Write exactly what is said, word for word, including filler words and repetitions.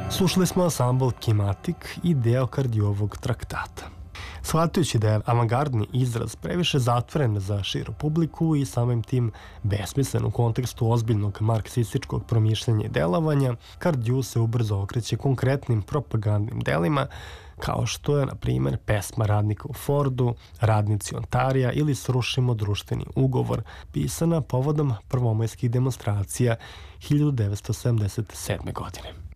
Slušali smo ansambl Kimatik i deo Kardiovog traktata. Shvatajući da je avangardni izraz previše zatvoren za širu publiku i samim tim besmislen u kontekstu ozbiljnog marksističkog promišljanja i delovanja, Kardiu se ubrzo okreće konkretnim propagandnim delima, kao što je, na primjer, pesma radnika u Fordu, Radnici Ontarija ili Srušimo društveni ugovor, pisana povodom prvomajskih demonstracija hiljadu devetsto sedamdeset sedme. godine.